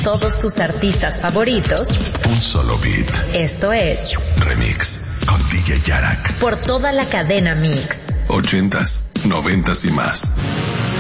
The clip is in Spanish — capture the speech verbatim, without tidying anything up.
Todos tus artistas favoritos. Un solo beat. Esto es Remix con D J Yarak. Por toda la cadena Mix. Ochentas, noventas y más.